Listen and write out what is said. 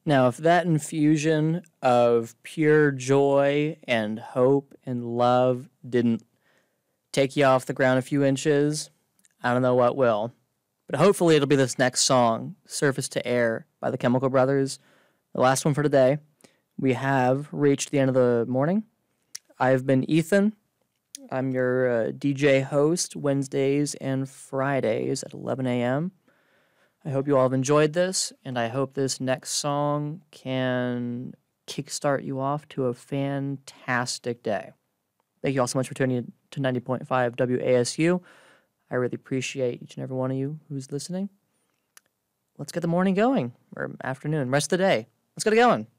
Now, if that infusion of pure joy and hope and love didn't take you off the ground a few inches, I don't know what will. But hopefully it'll be this next song, Surface to Air by the Chemical Brothers. The last one for today. We have reached the end of the morning. I've been Ethan. I'm your DJ host Wednesdays and Fridays at 11 a.m. I hope you all have enjoyed this, and I hope this next song can kickstart you off to a fantastic day. Thank you all so much for tuning in to 90.5 WASU. I really appreciate each and every one of you who's listening. Let's get the morning going, or afternoon, rest of the day. Let's get it going.